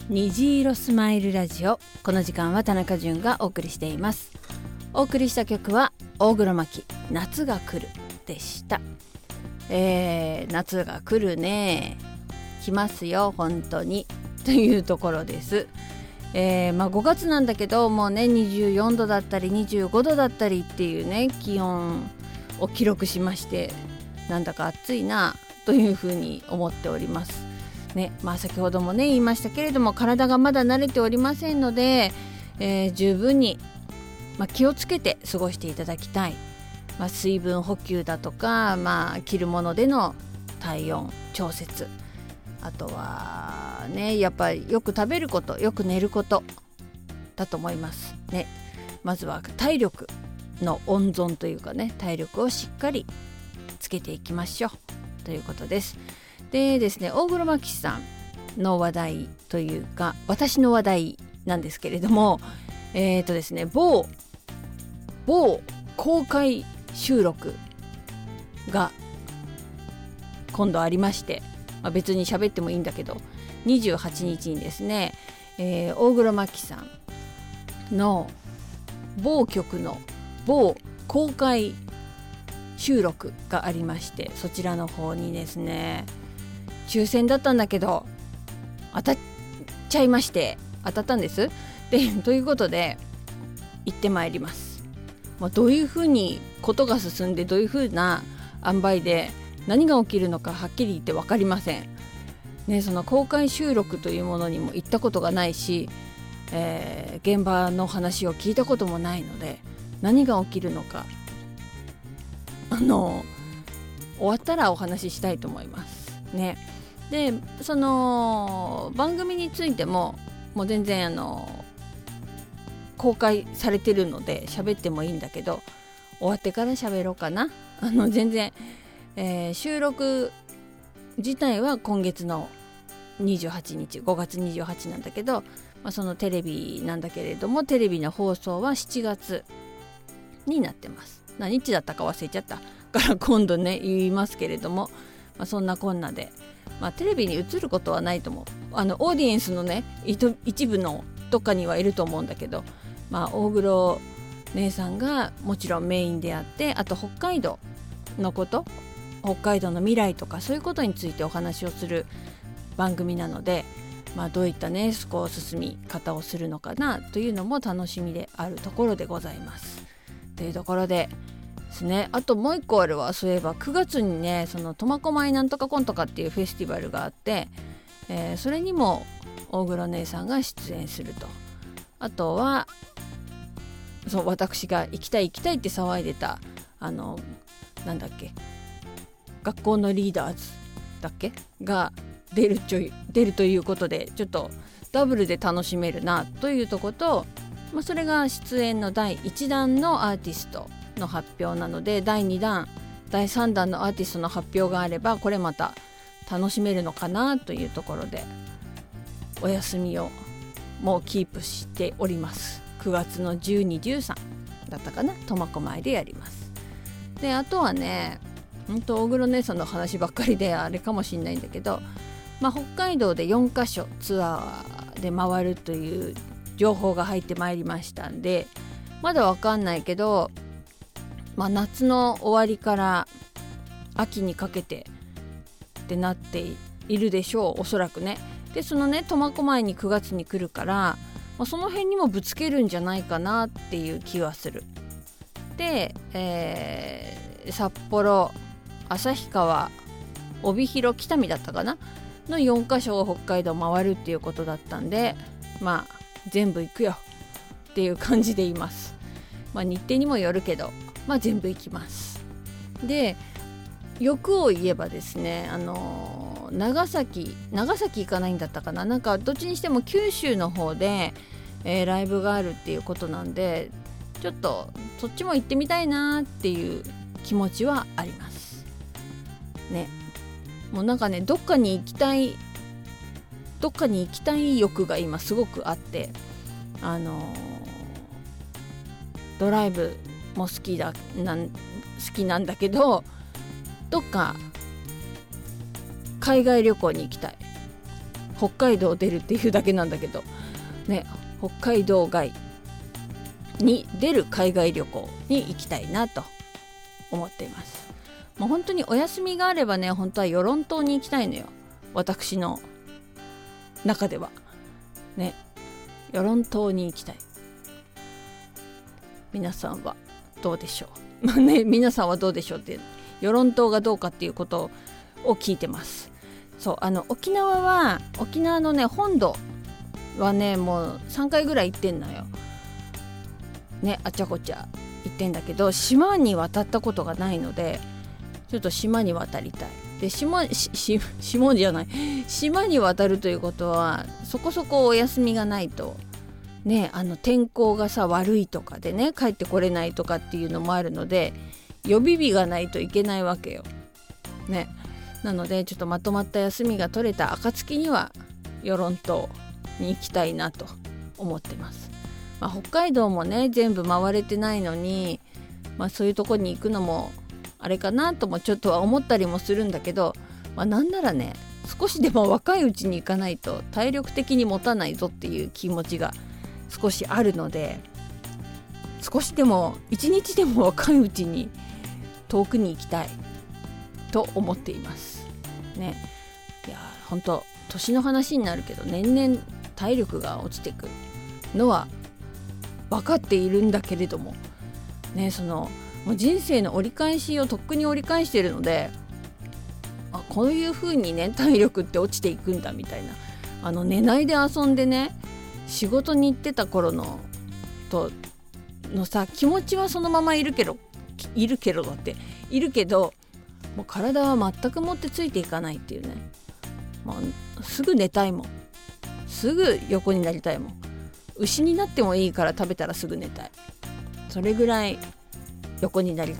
虹色スマイルラジオ。この時間は田中純がお送りしています。お送りした曲は大黒摩季夏が来るでした。夏が来るね、来ますよ本当にというところです。5月なんだけどもうね24度だったり25度だったりっていうね気温を記録しまして、なんだか暑いなというふうに思っておりますね。先ほどもね言いましたけれども、体がまだ慣れておりませんので、十分に、気をつけて過ごしていただきたい。水分補給だとか、着るものでの体温調節、あとはねやっぱりよく食べること、よく寝ることだと思いますね。まずは体力の温存というかね、体力をしっかりつけていきましょうということです。でですね、大黒摩季さんの話題というか私の話題なんですけれども、ですね某公開収録が今度ありまして、別に喋ってもいいんだけど、28日にですね、大黒摩季さんの某局の某公開収録がありまして、そちらの方にですね抽選だったんだけど当たっちゃいまして、当たったんです。でということで行ってまいります。どういうふうにことが進んで、どういうふうな塩梅で何が起きるのかはっきり言って分かりませんね。その公開収録というものにも行ったことがないし、現場の話を聞いたこともないので、何が起きるのか終わったらお話ししたいと思いますね。でその番組についてももう全然公開されてるので喋ってもいいんだけど、終わってから喋ろうかな。全然、収録自体は今月の28日5月28なんだけど、そのテレビなんだけれども、テレビの放送は7月になってます。何日だったか忘れちゃったから今度ね言いますけれども、そんなこんなで、テレビに映ることはないと思う。オーディエンスのね一部のどっかにはいると思うんだけど、大黒姉さんがもちろんメインであって、あと北海道のこと、北海道の未来とかそういうことについてお話をする番組なので、どういったね進み方をするのかなというのも楽しみであるところでございますというところでですね。あともう一個あるわ。そういえば9月にね、その苫小牧なんとかコンとかっていうフェスティバルがあって、それにも大黒姉さんが出演すると。あとは私が行きたいって騒いでたなんだっけ、学校のリーダーズだっけが出るということで、ちょっとダブルで楽しめるなというとこと、それが出演の第1弾のアーティストの発表なので、第2弾第3弾のアーティストの発表があればこれまた楽しめるのかなというところで、お休みをもうキープしております。9月の12、13だったかな、苫小牧でやります。であとはね、大黒姉さんの話ばっかりであれかもしれないんだけど、北海道で4カ所ツアーで回るという情報が入ってまいりましたんで、まだわかんないけど、夏の終わりから秋にかけてってなっているでしょう、おそらくね。でそのね苫小牧に9月に来るから、その辺にもぶつけるんじゃないかなっていう気はする。で、札幌、旭川、帯広、北見だったかなの4カ所を北海道回るっていうことだったんで、全部行くよっていう感じでいます。日程にもよるけど、全部行きます。で欲を言えばですね、長崎行かないんだったかな、なんかどっちにしても九州の方で、ライブがあるっていうことなんで、ちょっとそっちも行ってみたいなっていう気持ちはありますね。もうなんかね、どっかに行きたい欲が今すごくあって、ドライブも好きなんだけど、どっか海外旅行に行きたい北海道出るっていうだけなんだけどね、北海道外に出る海外旅行に行きたいなと思っています。もう本当にお休みがあればね、本当は与論島に行きたいのよ、私の中ではね。与論島に行きたい。皆さんはどうでしょう。まあね、皆さんはどうでしょうって、与論島がどうかっていうことを聞いてます。そう、沖縄のね本土はね、もう3回ぐらい行ってんのよね。あちゃこちゃ行ってんだけど、島に渡ったことがないので、ちょっと島に渡りたい。で、島に渡るということはそこそこお休みがないとね、天候がさ悪いとかでね帰ってこれないとかっていうのもあるので、予備日がないといけないわけよね。なのでちょっとまとまった休みが取れた暁には与論島に行きたいなと思ってます。北海道もね全部回れてないのに、そういうとこに行くのもあれかなともちょっとは思ったりもするんだけど、なんならね少しでも若いうちに行かないと体力的に持たないぞっていう気持ちが少しあるので、少しでも一日でも若いうちに遠くに行きたいと思っていますね。いや本当年の話になるけど、年々体力が落ちてくのは分かっているんだけれどもね、もう人生の折り返しをとっくに折り返しているので、こういう風にね体力って落ちていくんだみたいな、寝ないで遊んでね仕事に行ってた頃のさ気持ちはそのままいるけどもう体は全くもってついていかないっていうね。すぐ寝たいもん、すぐ横になりたいもん。牛になってもいいから食べたらすぐ寝たい。それぐらい横になり